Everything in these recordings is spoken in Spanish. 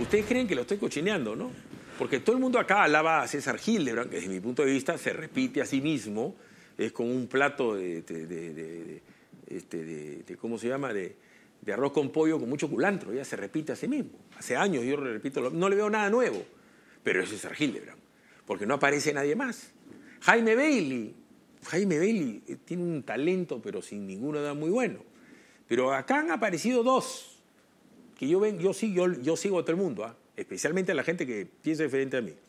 ustedes creen que lo estoy cochineando, ¿no? Porque todo el mundo acá alaba a César Hildebrand, que desde mi punto de vista se repite a sí mismo, es como un plato de ¿cómo se llama? De arroz con pollo con mucho culantro, ya se repite a sí mismo. Hace años yo lo repito, no le veo nada nuevo, pero es César Hildebrand, porque no aparece nadie más. Jaime Bailey tiene un talento, pero sin ninguna edad muy bueno. Pero acá han aparecido dos, que yo sigo a todo el mundo, especialmente a la gente que piensa diferente a mí.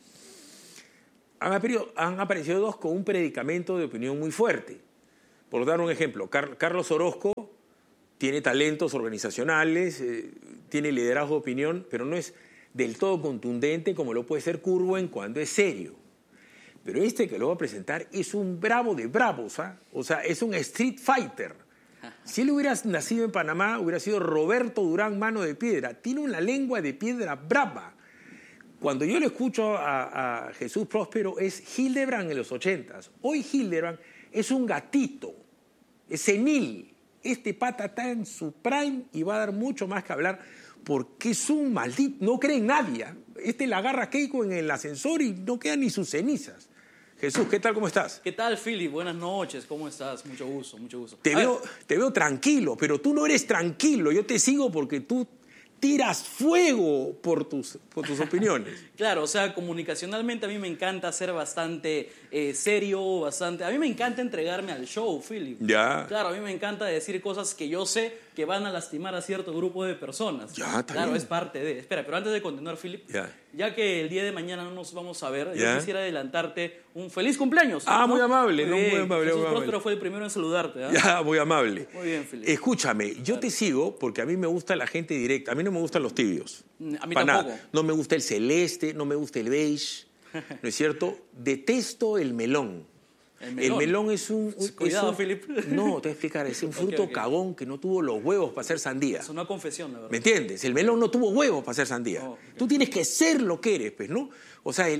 Han aparecido dos con un predicamento de opinión muy fuerte. Por dar un ejemplo, Carlos Orozco tiene talentos organizacionales, tiene liderazgo de opinión, pero no es del todo contundente como lo puede ser Curwen cuando es serio. Pero este que lo voy a presentar es un bravo de bravos, o sea, es un street fighter. Si él hubiera nacido en Panamá, hubiera sido Roberto Durán Mano de Piedra. Tiene una lengua de piedra brava. Cuando yo le escucho a Jesús Próspero, es Hildebrand en los 80s. Hoy Hildebrand es un gatito, es senil. Este pata está en su prime y va a dar mucho más que hablar porque es un maldito, no cree en nadie. La agarra a Keiko en el ascensor y no quedan ni sus cenizas. Jesús, ¿qué tal? ¿Cómo estás? ¿Qué tal, Philip? Buenas noches, ¿cómo estás? Mucho gusto, mucho gusto. Te veo tranquilo, pero tú no eres tranquilo. Yo te sigo porque tú tiras fuego por tus opiniones. Claro, o sea, comunicacionalmente a mí me encanta ser bastante serio, bastante... A mí me encanta entregarme al show, Philip. Ya. Claro, a mí me encanta decir cosas que yo sé que van a lastimar a cierto grupo de personas. Ya, está claro, bien. es parte de... Espera, pero antes de continuar, Philip, ya que el día de mañana no nos vamos a ver, yo quisiera adelantarte un feliz cumpleaños. Ah, ¿no? Muy amable. Muy bien. Muy amable. Jesús Próspero fue el primero en saludarte. Ya, muy amable. Muy bien, Philip. Escúchame, yo te sigo porque a mí me gusta la gente directa. A mí no me gustan los tibios. A mí para tampoco. Nada. No me gusta el celeste, no me gusta el beige, ¿no es cierto? Detesto el melón. El melón es un... Cuidado, Philip. No, te voy a explicar. Es un fruto cagón que no tuvo los huevos para hacer sandía. Es una confesión, la verdad. ¿Me entiendes? El melón no tuvo huevos para hacer sandía. Oh, okay. Tú tienes que ser lo que eres, pues, ¿no? O sea,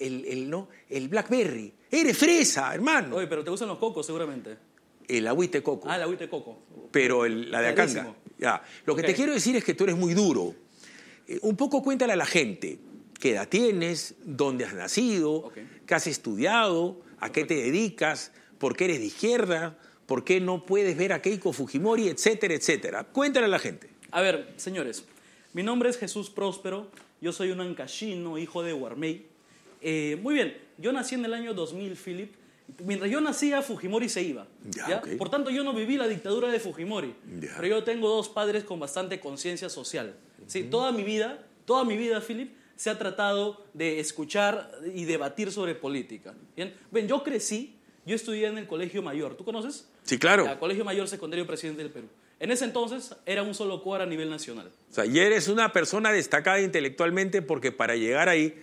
el blackberry. Eres fresa, hermano. Oye, pero te gustan los cocos, seguramente. El agüite coco. Ah, el agüite coco. Pero la de acanga. Ya. Lo que te quiero decir es que tú eres muy duro. Un poco cuéntale a la gente qué edad tienes, dónde has nacido, qué has estudiado, a qué te dedicas, por qué eres de izquierda, por qué no puedes ver a Keiko Fujimori, etcétera, etcétera. Cuéntale a la gente. A ver, señores, mi nombre es Jesús Próspero, yo soy un ancashino, hijo de Guarmey. Muy bien, yo nací en el año 2000, Philip. Mientras yo nacía, Fujimori se iba. ¿Ya? Okay. Por tanto, yo no viví la dictadura de Fujimori. Pero yo tengo dos padres con bastante conciencia social. ¿Sí? Toda mi vida, Philip, se ha tratado de escuchar y debatir sobre política. ¿Bien? Ven, yo estudié en el Colegio Mayor. ¿Tú conoces? Sí, claro. El Colegio Mayor Secundario Presidente del Perú. En ese entonces era un solo cuadro a nivel nacional. O sea, y eres una persona destacada intelectualmente porque para llegar ahí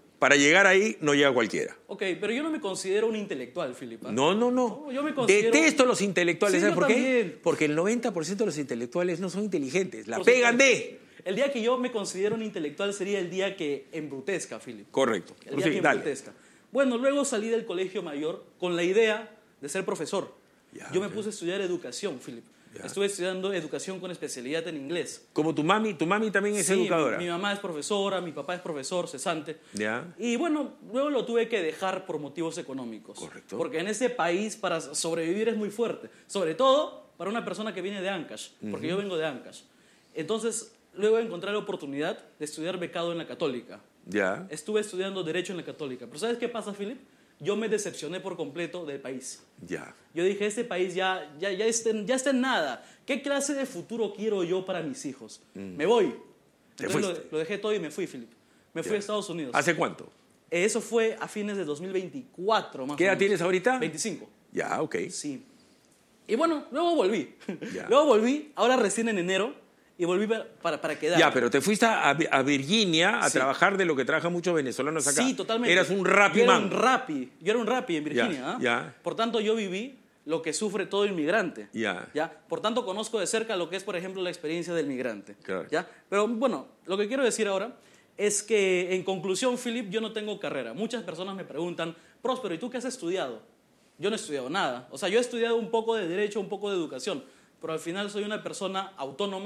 no llega cualquiera. Ok, pero yo no me considero un intelectual, Philip. No. Yo me considero... Detesto los intelectuales. Sí, ¿sabes por también. qué? Porque el 90% de los intelectuales no son inteligentes. La pegan de... El día que yo me considero un intelectual sería el día que embrutezca, Philip. Correcto. El día que embrutezca. Bueno, luego salí del Colegio Mayor con la idea de ser profesor. Yo me puse a estudiar educación, Philip. Estuve estudiando educación con especialidad en inglés. Como tu mami también es educadora. Mi mamá es profesora, mi papá es profesor, cesante. Ya. Y bueno, luego lo tuve que dejar por motivos económicos. Correcto. Porque en ese país para sobrevivir es muy fuerte. Sobre todo para una persona que viene de Ancash, porque yo vengo de Ancash. Entonces, luego encontré la oportunidad de estudiar becado en la Católica. Ya. Estuve estudiando Derecho en la Católica. Pero ¿sabes qué pasa, Philip? Yo me decepcioné por completo del país. Ya. Yo dije, este país ya está en nada. ¿Qué clase de futuro quiero yo para mis hijos? Me voy. Entonces lo dejé todo y me fui, Philip. Me fui a Estados Unidos. ¿Hace cuánto? Eso fue a fines de 2024, más o menos. ¿Qué edad tienes ahorita? 25. Ya, ok. Sí. Y bueno, luego volví. Ya. Luego volví, ahora recién en enero. Y volví para quedar. Ya, pero te fuiste a Virginia a trabajar de lo que trabajan muchos venezolanos acá. Sí, totalmente. Eras un rapi man. Yo era un rapi en Virginia. Ya. Por tanto, yo viví lo que sufre todo inmigrante. Ya. Por tanto, conozco de cerca lo que es, por ejemplo, la experiencia del migrante. Claro. ¿Ya? Pero bueno, lo que quiero decir ahora es que, en conclusión, Philip, yo no tengo carrera. Muchas personas me preguntan, Próspero, ¿y tú qué has estudiado? Yo no he estudiado nada. O sea, yo he estudiado un poco de Derecho, un poco de Educación, pero al final soy una persona autónoma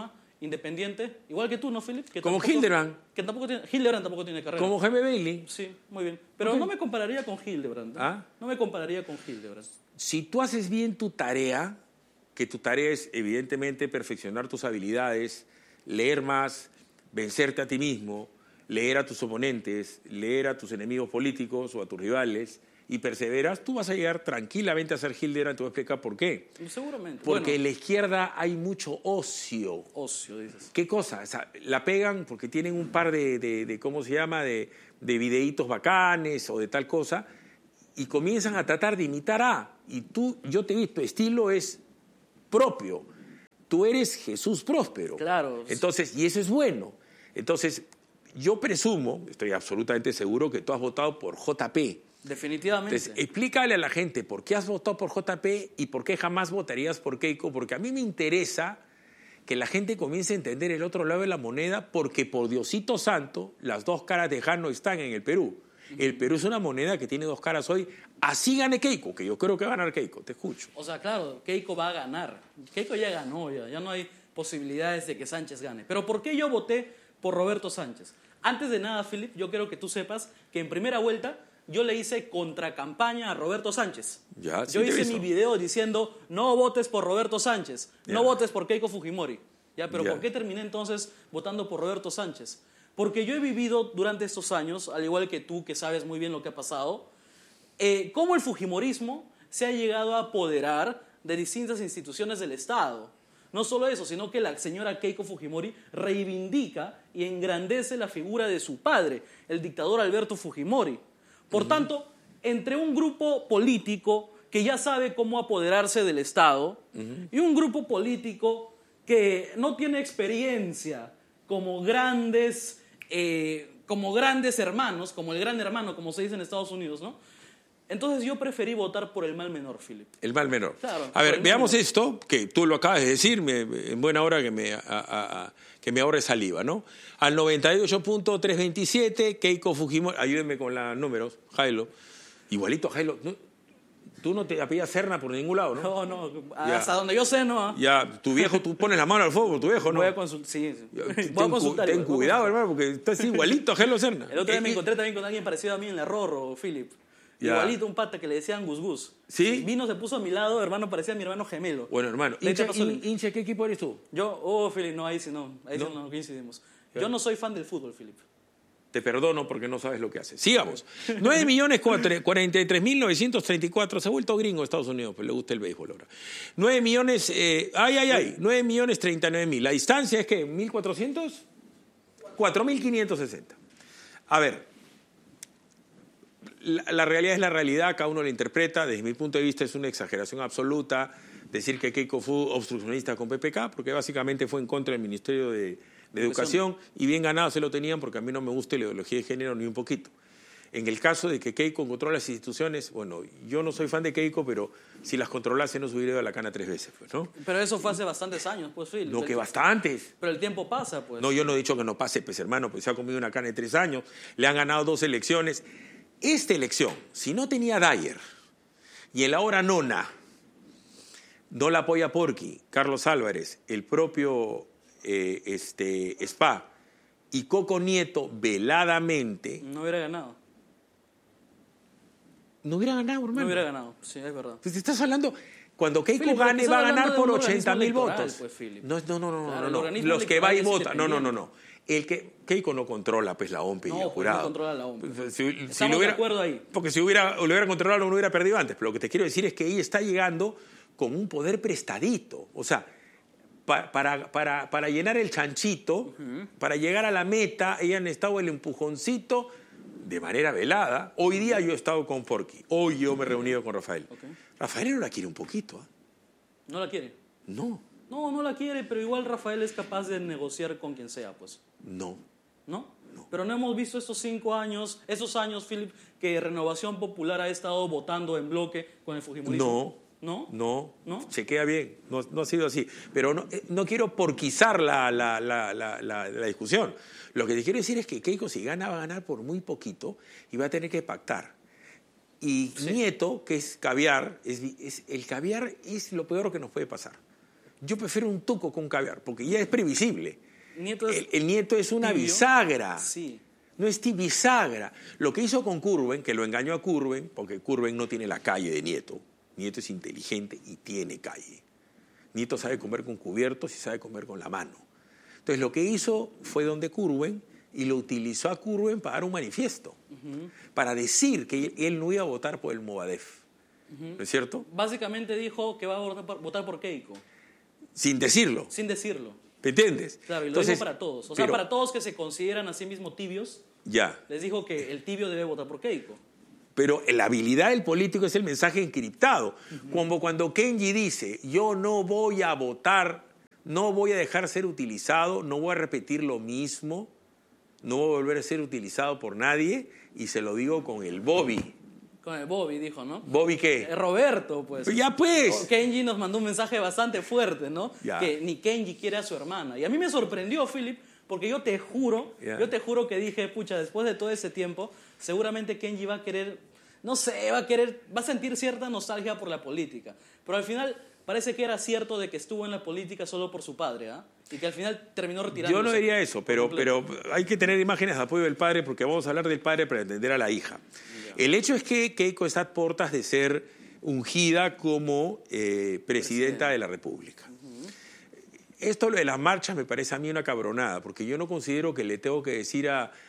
independiente, igual que tú, ¿no, Philip? Que Como tampoco, Hildebrand. Que tampoco tiene, Hildebrand tampoco tiene carrera. Como Jaime Bailey. Sí, muy bien. Pero no me compararía con Hildebrand. ¿Ah? No me compararía con Hildebrand. Si tú haces bien tu tarea, que tu tarea es evidentemente perfeccionar tus habilidades, leer más, vencerte a ti mismo, leer a tus oponentes, leer a tus enemigos políticos o a tus rivales, y perseveras, tú vas a llegar tranquilamente a ser Hildebrand. Te voy a explicar por qué. Seguramente. Porque en la izquierda hay mucho ocio. Ocio, dices. ¿Qué cosa? O sea, la pegan porque tienen un par de ¿cómo se llama?, de videitos bacanes o de tal cosa, y comienzan a tratar de imitar a. Y tú, yo te vi, tu estilo es propio. Tú eres Jesús Próspero. Claro. Entonces, y eso es bueno. Entonces, yo presumo, estoy absolutamente seguro, que tú has votado por JP. Definitivamente. Entonces, explícale a la gente por qué has votado por JP y por qué jamás votarías por Keiko, porque a mí me interesa que la gente comience a entender el otro lado de la moneda, porque por Diosito Santo, las dos caras de Jano están en el Perú. El Perú es una moneda que tiene dos caras hoy. Así gane Keiko, que yo creo que va a ganar Keiko, te escucho. O sea, claro, Keiko va a ganar. Keiko ya ganó, ya no hay posibilidades de que Sánchez gane. Pero ¿por qué yo voté por Roberto Sánchez? Antes de nada, Philip, yo quiero que tú sepas que en primera vuelta yo le hice contracampaña a Roberto Sánchez. Ya, sí, yo hice mi video diciendo, no votes por Roberto Sánchez, no votes por Keiko Fujimori. Ya, pero ¿por qué terminé entonces votando por Roberto Sánchez? Porque yo he vivido durante estos años, al igual que tú, que sabes muy bien lo que ha pasado, cómo el fujimorismo se ha llegado a apoderar de distintas instituciones del Estado. No solo eso, sino que la señora Keiko Fujimori reivindica y engrandece la figura de su padre, el dictador Alberto Fujimori. Por tanto, entre un grupo político que ya sabe cómo apoderarse del Estado y un grupo político que no tiene experiencia como grandes hermanos, como el gran hermano, como se dice en Estados Unidos, ¿no? Entonces yo preferí votar por el mal menor, Philip. El mal menor. Claro, a ver, veamos esto, que tú lo acabas de decir, en buena hora que me ahorre saliva, ¿no? Al 98.327, Keiko Fujimori, ayúdenme con los números, Jailo, igualito a Jailo, tú no te apellidas Serna por ningún lado, ¿no? No, hasta donde yo sé, ¿no? Ya, tu viejo, tú pones la mano al fuego por tu viejo, ¿no? Voy a consultar, sí. Voy a consultar. Ten cuidado, hermano, porque estás igualito a Jailo Serna. El otro día me encontré también con alguien parecido a mí en la Rorro, Philip. Ya. Igualito un pata que le decían Gus Gus. ¿Sí? Vino, se puso a mi lado, hermano, parecía mi hermano gemelo. Bueno, hermano, hincha, ¿qué equipo eres tú? Yo, Philip, no, ahí sí no coincidimos. Yo no soy fan del fútbol, Philip. Te perdono porque no sabes lo que haces. Sigamos. 9.043.934. Se ha vuelto gringo Estados Unidos, pero le gusta el béisbol ahora. 9 millones... 9.039.000. La distancia es que 1.400... 4.560. A ver... La realidad es la realidad, cada uno la interpreta. Desde mi punto de vista es una exageración absoluta decir que Keiko fue obstruccionista con PPK, porque básicamente fue en contra del Ministerio de Educación, y bien ganado se lo tenían, porque a mí no me gusta la ideología de género ni un poquito. En el caso de que Keiko controla las instituciones, bueno, yo no soy fan de Keiko, pero si las controlase no se hubiera ido a la cana 3 veces, pues, ¿no? Pero eso fue hace bastantes años, pues, Phil. No, que bastantes. Pero el tiempo pasa, pues. No, yo no he dicho que no pase, pues, hermano, pues se ha comido una cana de 3 años, le han ganado 2 elecciones. Esta elección, si no tenía Dyer y en la hora nona no la apoya Porky, Carlos Álvarez, el propio Spa y Coco Nieto veladamente... No hubiera ganado. No hubiera ganado, hermano. No hubiera ganado, sí, es verdad. Pues te estás hablando... Cuando Keiko Philip, gane, va a ganar por 80.000 votos. Pues, No. Claro, Los que va y vota. No. El que Keiko no controla pues la OMP y el jurado. No controla la OMP. Estamos de acuerdo ahí. Porque si lo hubiera controlado no hubiera perdido antes. Pero lo que te quiero decir es que ella está llegando con un poder prestadito. O sea, para llenar el chanchito, para llegar a la meta, ella ha necesitado el empujoncito de manera velada. Hoy día yo he estado con Porky. Hoy yo me he reunido con Rafael. Okay. Rafael no la quiere un poquito. ¿No la quiere? No. No la quiere, pero igual Rafael es capaz de negociar con quien sea, pues. No. ¿No? Pero no hemos visto esos años, Philip, que Renovación Popular ha estado votando en bloque con el fujimorismo. No. Se queda bien. No ha sido así. Pero no quiero porquizar la discusión. Lo que te quiero decir es que Keiko, si gana, va a ganar por muy poquito y va a tener que pactar. Y sí. Nieto, que es caviar, el caviar es lo peor que nos puede pasar. Yo prefiero un tuco con caviar, porque ya es previsible. Nieto es El nieto es una tibio. bisagra. Sí. No es bisagra. Lo que hizo con Curwen, que lo engañó a Curwen, porque Curwen no tiene la calle de Nieto. Nieto es inteligente y tiene calle. Nieto sabe comer con cubiertos y sabe comer con la mano. Entonces lo que hizo fue donde Curwen y lo utilizó a Curwen para dar un manifiesto, para decir que él no iba a votar por el Movadef. ¿No es cierto? Básicamente dijo que va a votar por Keiko, Sin decirlo. sin decirlo. ¿Me entiendes? Claro, y lo Entonces, dijo para todos. O sea, para todos que se consideran a sí mismos tibios, ya. les dijo que el tibio debe votar por Keiko. Pero la habilidad del político es el mensaje encriptado. Como cuando Kenji dice, yo no voy a votar, no voy a dejar ser utilizado, no voy a repetir lo mismo, no voy a volver a ser utilizado por nadie, y se lo digo con el Bobby. Con el Bobby dijo, ¿no? ¿Bobby qué? Roberto, pues. Ya pues. Kenji nos mandó un mensaje bastante fuerte, ¿no? Ya. Que ni Kenji quiere a su hermana. Y a mí me sorprendió, Philip, porque yo te juro que dije, pucha, después de todo ese tiempo, seguramente Kenji va a querer, no sé, va a sentir cierta nostalgia por la política. Pero al final parece que era cierto de que estuvo en la política solo por su padre, ¿ah? Y que al final terminó retirándose. Yo no diría eso, pero hay que tener imágenes de apoyo del padre, porque vamos a hablar del padre para entender a la hija. El hecho es que Keiko está a puertas de ser ungida como presidenta de la República. Esto lo de las marchas me parece a mí una cabronada, porque yo no considero que le tengo que decir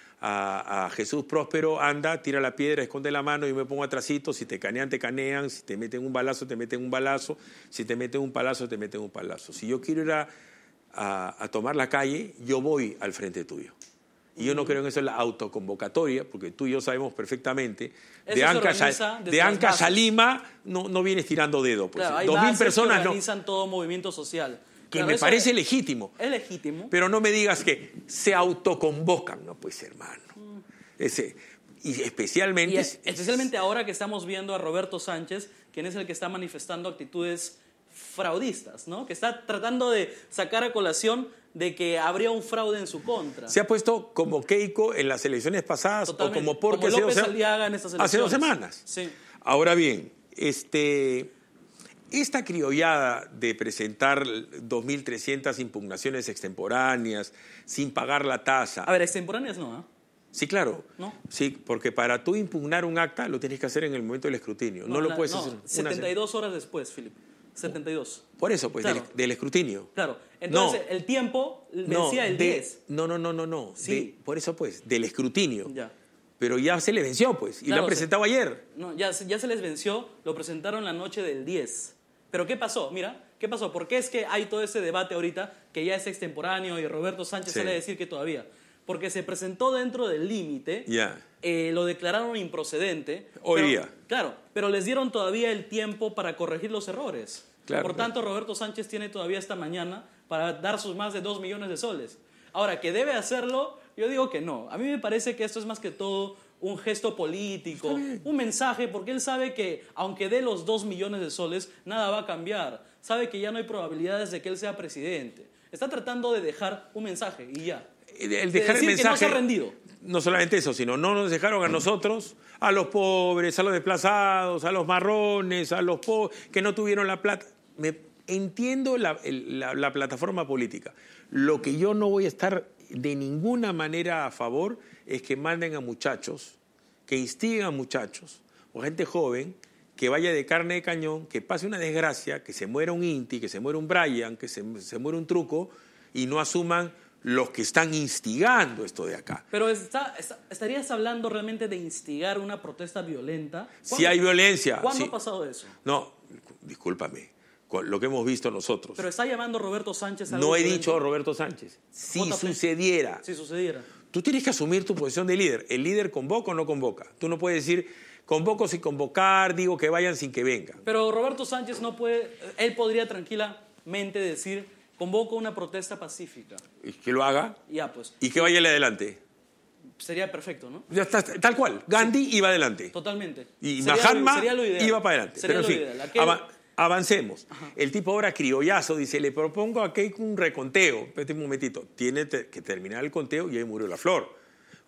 a Jesús Próspero, anda, tira la piedra, esconde la mano, yo me pongo atrasito, si te canean, te canean, si te meten un balazo, te meten un balazo, si te meten un palazo, te meten un palazo. Si yo quiero ir a tomar la calle, yo voy al frente tuyo. Y yo no creo en eso, en la autoconvocatoria, porque tú y yo sabemos perfectamente, de Ancash a Lima no vienes tirando dedo. Pues. Claro, hay 2.000 personas que organizan todo movimiento social. Que claro, me parece legítimo. Es legítimo. Pero no me digas que se autoconvocan. No, pues, hermano. Y especialmente... especialmente ahora que estamos viendo a Roberto Sánchez, quien es el que está manifestando actitudes fraudistas, ¿no? Que está tratando de sacar a colación de que habría un fraude en su contra. Se ha puesto como Keiko en las elecciones pasadas. Totalmente. O como porque como López Aliaga en estas elecciones. Hace 2 semanas. Sí. Ahora bien, esta criollada de presentar 2.300 impugnaciones extemporáneas sin pagar la tasa... A ver, extemporáneas no, ¿eh? Sí, claro. ¿No? Sí, porque para tú impugnar un acta lo tienes que hacer en el momento del escrutinio. No lo puedes hacer... 72 horas después, Philip. 72. Por eso, pues, claro. del escrutinio. Claro. Entonces, el tiempo vencía el 10. No. Sí. Por eso, pues, del escrutinio. Ya. Pero ya se le venció, pues, y claro, lo han presentado ayer. No, ya se les venció, lo presentaron la noche del 10. Pero ¿qué pasó? Mira, ¿qué pasó? ¿Por qué es que hay todo ese debate ahorita que ya es extemporáneo y Roberto Sánchez sale a decir que todavía? Porque se presentó dentro del límite, lo declararon improcedente. Hoy día. Claro, pero les dieron todavía el tiempo para corregir los errores. Claro, Por tanto, Roberto Sánchez tiene todavía esta mañana para dar sus más de 2 millones de soles. Ahora, ¿que debe hacerlo? Yo digo que no. A mí me parece que esto es más que todo un gesto político, un mensaje, porque él sabe que aunque dé los 2 millones de soles, nada va a cambiar. Sabe que ya no hay probabilidades de que él sea presidente. Está tratando de dejar un mensaje y ya. El dejar el mensaje, que no se ha rendido. No solamente eso, sino no nos dejaron a nosotros, a los pobres, a los desplazados, a los marrones, a los pobres que no tuvieron la plata. Entiendo la plataforma política. Lo que yo no voy a estar de ninguna manera a favor es que manden a muchachos, que instiguen a muchachos o gente joven que vaya de carne de cañón, que pase una desgracia, que se muera un Inti, que se muera un Brian, que se muera un Truco y no asuman los que están instigando esto de acá. Pero ¿estarías hablando realmente de instigar una protesta violenta? Si hay violencia. ¿Cuándo ha pasado eso? No, discúlpame, con lo que hemos visto nosotros. Pero está llamando Roberto Sánchez a algo No he violento. dicho Roberto Sánchez. Si sucediera. Si sucediera. Tú tienes que asumir tu posición de líder. ¿El líder convoca o no convoca? Tú no puedes decir, convoco sin convocar, digo que vayan sin que vengan. Pero Roberto Sánchez no puede, él podría tranquilamente decir, convoco una protesta pacífica. ¿Y que lo haga? Ya, pues. Y que vaya adelante. Sería perfecto, ¿no? Ya está, tal cual. Gandhi iba adelante. Totalmente. Y Mahatma iba para adelante. Sería Pero en fin, avancemos. Ajá. El tipo ahora criollazo dice, le propongo a Keiko un reconteo. Espérate un momentito. Tiene que terminar el conteo y ahí murió la flor.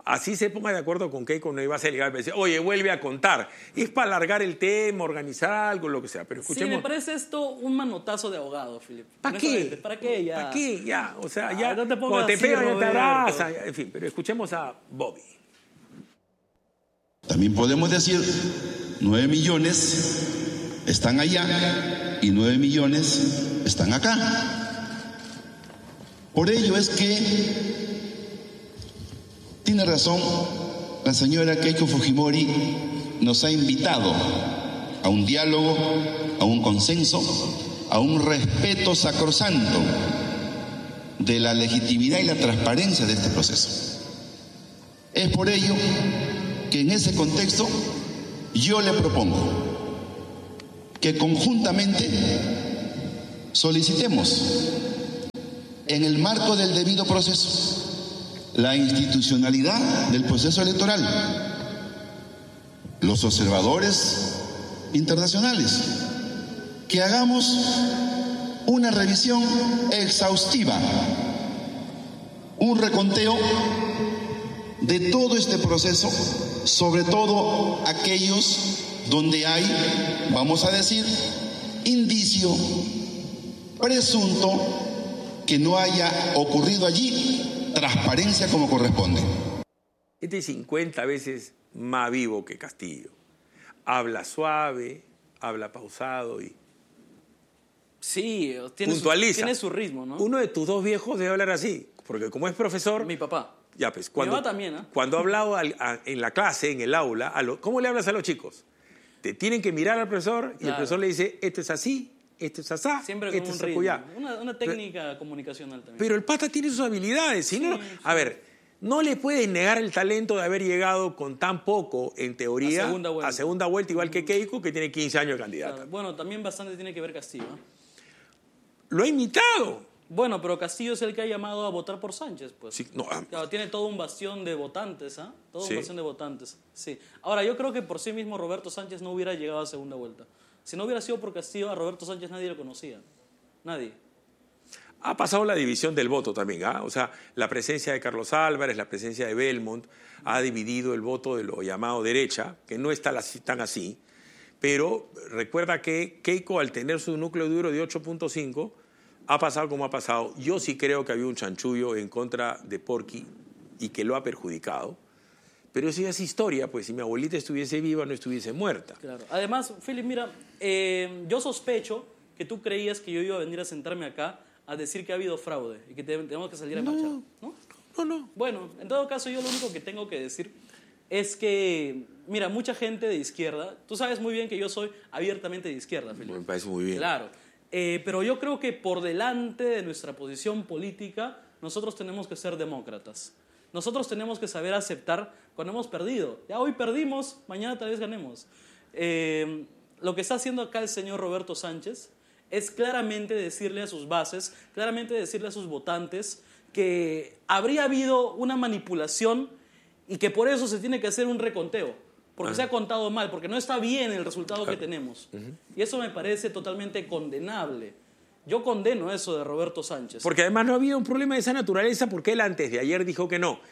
así se ponga de acuerdo con Keiko, no iba a ser legal. Decir, oye, vuelve a contar. Es para alargar el tema, organizar algo, lo que sea. Pero escuchemos. Sí, me parece esto un manotazo de ahogado, Filipe. ¿Para qué? ¿Para qué ya? ¿Para qué? Ya, o sea, ya. No te pongas cuando te así, pegan, ya te Roberto. abrazan. En fin, pero escuchemos a Bobby. También podemos decir 9 millones están allá y 9 millones están acá. Por ello es que tiene razón la señora Keiko Fujimori, nos ha invitado a un diálogo, a un consenso, a un respeto sacrosanto de la legitimidad y la transparencia de este proceso. Es por ello que en ese contexto yo le propongo que conjuntamente solicitemos, en el marco del debido proceso, la institucionalidad del proceso electoral, los observadores internacionales, que hagamos una revisión exhaustiva, un reconteo de todo este proceso, sobre todo aquellos donde hay, vamos a decir, indicio presunto que no haya ocurrido allí transparencia como corresponde. Este es 50 veces más vivo que Castillo. Habla suave, habla pausado y Sí, puntualiza. tiene su ritmo, ¿no? Uno de tus dos viejos debe hablar así, porque como es profesor... Mi papá. Ya, pues, Mi mamá también, ¿eh? cuando ha hablado en la clase, en el aula, ¿cómo le hablas a los chicos? Te tienen que mirar al profesor y el profesor le dice, esto es así, esto es asá, Siempre esto con un es ritmo. acullá. Una técnica comunicacional también. Pero el pata tiene sus habilidades. Si no, a ver, no le puedes negar el talento de haber llegado con tan poco, en teoría, a segunda vuelta, igual que Keiko, que tiene 15 años de candidata. Claro. Bueno, también bastante tiene que ver Castillo, ¿eh? Lo ha imitado. Bueno, pero Castillo es el que ha llamado a votar por Sánchez, pues. Sí, no, Claro, tiene todo un bastión de votantes, ¿ah? Todo Sí. un bastión de votantes, sí. Ahora, yo creo que por sí mismo Roberto Sánchez no hubiera llegado a segunda vuelta. Si no hubiera sido por Castillo, a Roberto Sánchez nadie lo conocía. Nadie. Ha pasado la división del voto también, ¿ah? O sea, la presencia de Carlos Álvarez, la presencia de Belmont, ha dividido el voto de lo llamado derecha, que no está tan así, pero recuerda que Keiko, al tener su núcleo duro de 8.5, ha pasado como ha pasado. Yo sí creo que había un chanchullo en contra de Porky y que lo ha perjudicado. Pero eso ya es historia, pues si mi abuelita estuviese viva, no estuviese muerta. Claro. Además, Philip, mira, yo sospecho que tú creías que yo iba a venir a sentarme acá a decir que ha habido fraude y que tenemos que salir a marchar, ¿no? No. Bueno, en todo caso, yo lo único que tengo que decir es que, mira, mucha gente de izquierda, tú sabes muy bien que yo soy abiertamente de izquierda, Philip. Me parece muy bien. Claro. Pero yo creo que por delante de nuestra posición política, nosotros tenemos que ser demócratas. Nosotros tenemos que saber aceptar cuando hemos perdido. Ya hoy perdimos, mañana tal vez ganemos. Lo que está haciendo acá el señor Roberto Sánchez es claramente decirle a sus bases, claramente decirle a sus votantes que habría habido una manipulación y que por eso se tiene que hacer un reconteo. Porque se ha contado mal, porque no está bien el resultado que tenemos. Y eso me parece totalmente condenable. Yo condeno eso de Roberto Sánchez. Porque además no había un problema de esa naturaleza, porque él antes de ayer dijo que no.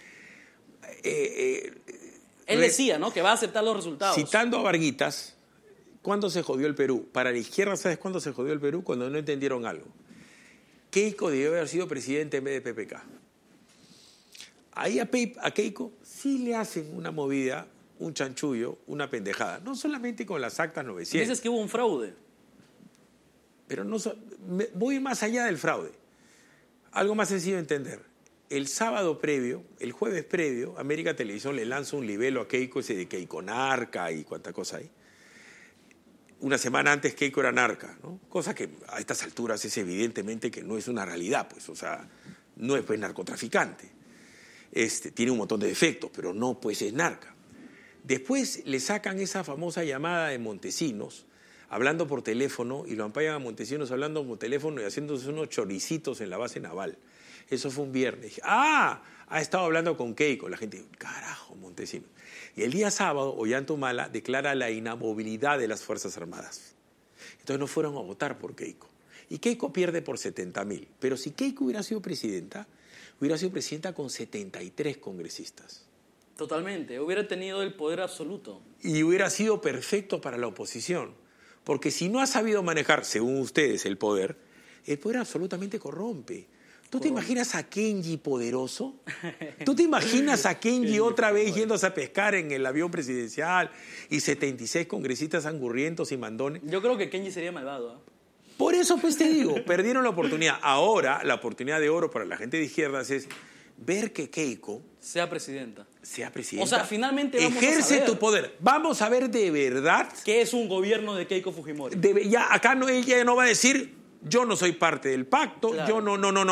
Él decía, ¿no?, que va a aceptar los resultados. Citando a Varguitas, ¿cuándo se jodió el Perú? Para la izquierda, ¿sabes cuándo se jodió el Perú? Cuando no entendieron algo. Keiko debió haber sido presidente en vez de PPK. Ahí a Keiko sí le hacen una movida, un chanchullo, una pendejada. No solamente con las actas 900. Dices que hubo un fraude. Pero no voy más allá del fraude. Algo más sencillo de entender. El sábado previo, el jueves previo, América Televisión le lanza un libelo a Keiko, ese de Keiko narca y cuánta cosa hay. Una semana antes Keiko era narca, ¿no? Cosa que a estas alturas es evidentemente que no es una realidad, pues, o sea, no es pues narcotraficante. Tiene un montón de defectos, pero no pues es narca. Después le sacan esa famosa llamada de Montesinos, hablando por teléfono, y lo ampayan a Montesinos hablando por teléfono y haciéndose unos choricitos en la base naval. Eso fue un viernes. Dije, ha estado hablando con Keiko. La gente, carajo, Montesinos. Y el día sábado, Ollanta declara la inamovilidad de las Fuerzas Armadas. Entonces no fueron a votar por Keiko. Y Keiko pierde por 70.000. Pero si Keiko hubiera sido presidenta con 73 congresistas. Totalmente, hubiera tenido el poder absoluto. Y hubiera sido perfecto para la oposición. Porque si no ha sabido manejar, según ustedes, el poder absolutamente corrompe. ¿Tú te imaginas a Kenji poderoso? ¿Tú te imaginas a Kenji otra vez yéndose a pescar en el avión presidencial y 76 congresistas angurrientos y mandones? Yo creo que Kenji sería malvado, ¿eh? Por eso pues te digo, perdieron la oportunidad. Ahora, la oportunidad de oro para la gente de izquierdas es ver que Keiko sea presidenta. O sea, finalmente vamos ejerce a saber tu poder. Vamos a ver de verdad qué es un gobierno de Keiko Fujimori. Ya acá ella no va a decir, yo no soy parte del pacto, claro. Yo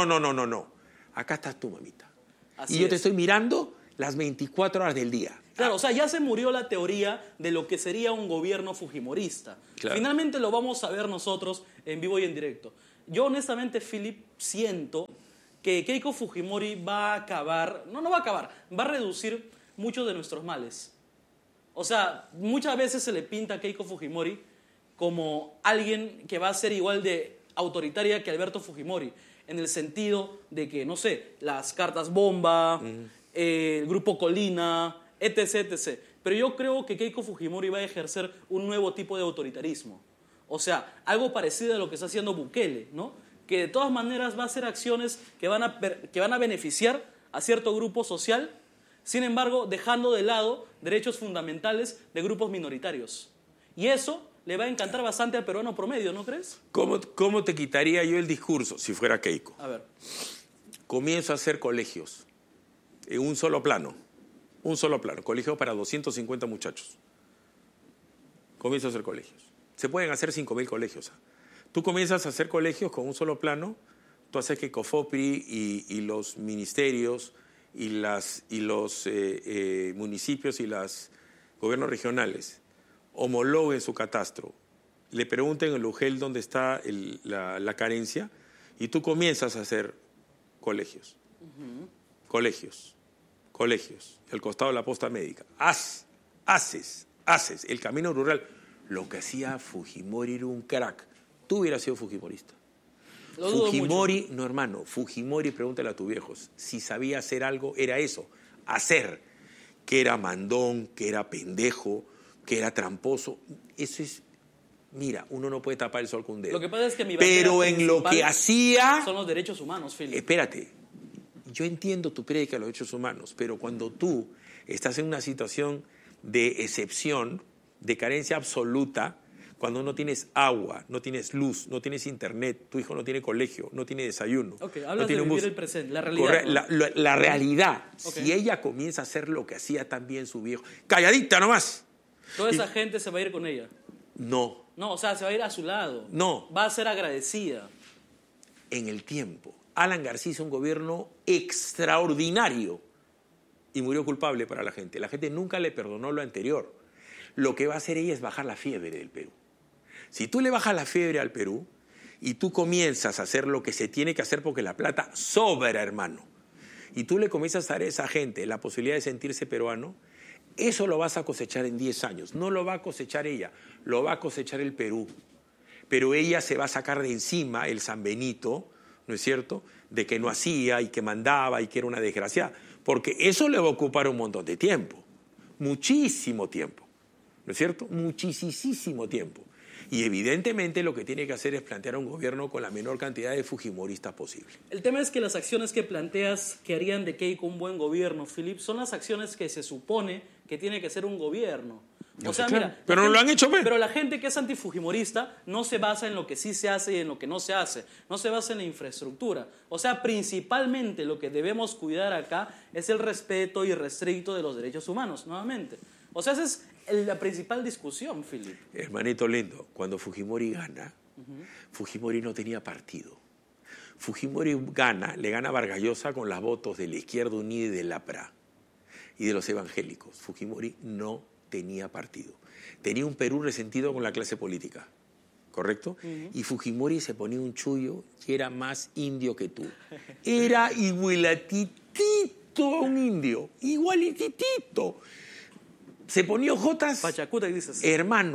no. Acá estás tú, mamita. Así y yo es. te estoy mirando las 24 horas del día. Claro, o sea, ya se murió la teoría de lo que sería un gobierno fujimorista. Claro. Finalmente lo vamos a ver nosotros en vivo y en directo. Yo honestamente, Philip, siento que Keiko Fujimori va a acabar, no va a acabar, va a reducir muchos de nuestros males. O sea, muchas veces se le pinta a Keiko Fujimori como alguien que va a ser igual de autoritaria que Alberto Fujimori, en el sentido de que, no sé, las cartas bomba, el grupo Colina, etc. Pero yo creo que Keiko Fujimori va a ejercer un nuevo tipo de autoritarismo. O sea, algo parecido a lo que está haciendo Bukele, ¿no? Que de todas maneras va a hacer acciones que van a beneficiar a cierto grupo social, sin embargo, dejando de lado derechos fundamentales de grupos minoritarios. Y eso le va a encantar bastante al peruano promedio, ¿no crees? ¿Cómo te quitaría yo el discurso si fuera Keiko? A ver. Comienzo a hacer colegios en un solo plano, colegios para 250 muchachos. Comienzo a hacer colegios. Se pueden hacer 5.000 colegios. Tú comienzas a hacer colegios con un solo plano, tú haces que COFOPRI y los ministerios y los municipios y los gobiernos regionales homologuen su catastro, le pregunten en el UGEL dónde está la carencia y tú comienzas a hacer colegios. Colegios. Al costado de la posta médica. Haces el camino rural. Lo que hacía Fujimori era un crack. Tú hubieras sido fujimorista. Fujimori, no hermano, Fujimori, pregúntale a tus viejos, si sabía hacer algo, era eso, hacer, que era mandón, que era pendejo, que era tramposo. Eso es, mira, uno no puede tapar el sol con un dedo. Lo que pasa es que pero en lo que hacía... son los derechos humanos, Philip. Espérate, yo entiendo tu prédica de los derechos humanos, pero cuando tú estás en una situación de excepción, de carencia absoluta, cuando no tienes agua, no tienes luz, no tienes internet, tu hijo no tiene colegio, no tiene desayuno. Okay, hablas no tiene de vivir bus. el presente, la realidad. La realidad. Okay. Si ella comienza a hacer lo que hacía también su viejo, calladita nomás. Toda esa gente se va a ir con ella. No. No, o sea, se va a ir a su lado. No. Va a ser agradecida. En el tiempo. Alan García hizo un gobierno extraordinario y murió culpable para la gente. La gente nunca le perdonó lo anterior. Lo que va a hacer ella es bajar la fiebre del Perú. Si tú le bajas la fiebre al Perú y tú comienzas a hacer lo que se tiene que hacer porque la plata sobra, hermano, y tú le comienzas a dar a esa gente la posibilidad de sentirse peruano, eso lo vas a cosechar en 10 años. No lo va a cosechar ella, lo va a cosechar el Perú. Pero ella se va a sacar de encima el San Benito, ¿no es cierto?, de que no hacía y que mandaba y que era una desgraciada. Porque eso le va a ocupar un montón de tiempo, muchísimo tiempo, ¿no es cierto? Muchísimo tiempo. Y evidentemente lo que tiene que hacer es plantear un gobierno con la menor cantidad de fujimoristas posible. El tema es que las acciones que planteas que harían de Keiko un buen gobierno, Philip, son las acciones que se supone que tiene que ser un gobierno. O sea, claro. mira, pero no lo han hecho bien. Pero la gente que es antifujimorista no se basa en lo que sí se hace y en lo que no se hace. No se basa en la infraestructura. O sea, principalmente lo que debemos cuidar acá es el respeto irrestricto de los derechos humanos, nuevamente. O sea, esa es la principal discusión, Philip. Hermanito lindo, cuando Fujimori gana, Fujimori no tenía partido. Fujimori le gana a Vargas Llosa con los votos de la Izquierda Unida y de la PRA y de los evangélicos. Fujimori no tenía partido. Tenía un Perú resentido con la clase política, ¿correcto? Y Fujimori se ponía un chullo que era más indio que tú. Era igualititito a un indio, igualititito. Se ponía ojotas. Pachacuta, dices. Hermano,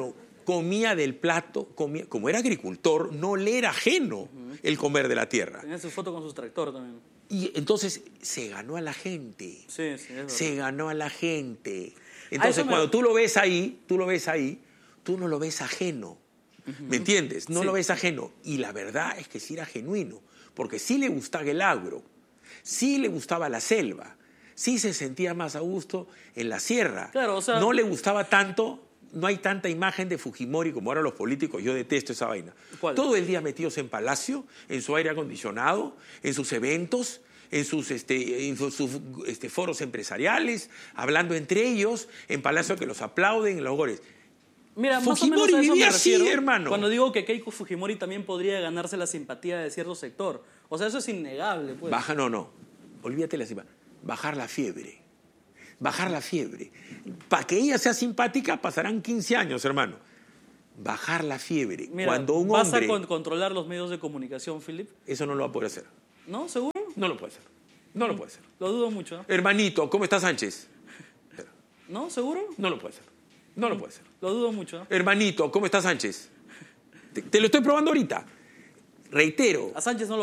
comía del plato, como era agricultor, no le era ajeno el comer de la tierra. Tenía su foto con su tractor también. Y entonces se ganó a la gente. Sí, es verdad. Se ganó a la gente. Entonces cuando tú lo ves ahí, tú no lo ves ajeno. ¿Me entiendes? No lo ves ajeno. Y la verdad es que sí era genuino. Porque sí le gustaba el agro, sí le gustaba la selva, sí se sentía más a gusto en la sierra. Claro, o sea, no le gustaba tanto, no hay tanta imagen de Fujimori como ahora los políticos. Yo detesto esa vaina. ¿Cuál? Todo el día metidos en palacio, en su aire acondicionado, en sus eventos, en sus foros empresariales, hablando entre ellos, en palacio que los aplauden, en los gores. Mira, Fujimori más o menos a eso vivía me refiero, así, hermano. Cuando digo que Keiko Fujimori también podría ganarse la simpatía de cierto sector. O sea, eso es innegable, pues. No. Olvídate la simpatía. Bajar la fiebre. Bajar la fiebre. Para que ella sea simpática pasarán 15 años, hermano. Bajar la fiebre. Mira, Cuando un ¿vas hombre... a controlar los medios de comunicación, Philip? Eso no lo va a poder hacer. ¿No? ¿Seguro? No lo puede hacer. No lo puede hacer. Lo dudo mucho. Hermanito, ¿cómo está Sánchez? ¿No? ¿Seguro? No lo puede hacer. No lo puede hacer. Lo dudo mucho. Hermanito, ¿cómo está Sánchez? Te lo estoy probando ahorita. Reitero. A Sánchez no lo